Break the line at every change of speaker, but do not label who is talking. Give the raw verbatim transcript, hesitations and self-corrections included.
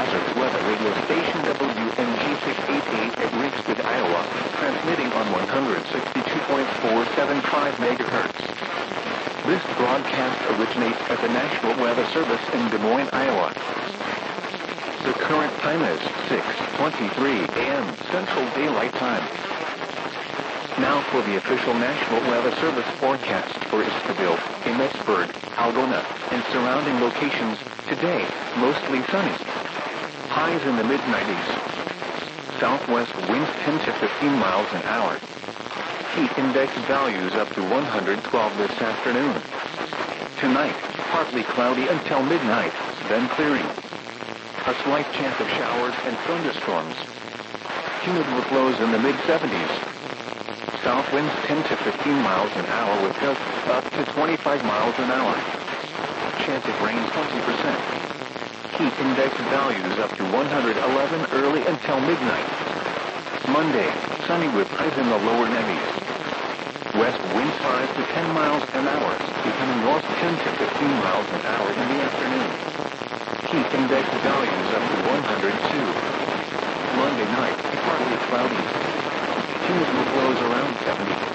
Hazard Weather Radio Station W N G six eighty-eight at Rigsted, Iowa, transmitting on one sixty-two point four seven five megahertz. This broadcast originates at the National Weather Service in Des Moines, Iowa. The current time is six twenty-three a m Central Daylight Time. Now for the official National Weather Service forecast for Iskaville, Emmetsburg, Algona, and surrounding locations. Today, mostly sunny. Highs in the mid nineties. Southwest winds ten to fifteen miles an hour. Heat index values up to one hundred twelve this afternoon. Tonight, partly cloudy until midnight, then clearing. A slight chance of showers and thunderstorms. Humid with lows in the mid seventies. South winds ten to fifteen miles an hour with gusts up to twenty-five miles an hour. Chance of rain twenty percent. Heat index values up to one hundred eleven early until midnight. Monday, sunny with highs in the lower nineties. West winds five to ten miles an hour, becoming north ten to fifteen miles an hour in the afternoon. Heat index values up to one hundred two. Monday night, partly cloudy. Humid with lows around seventy.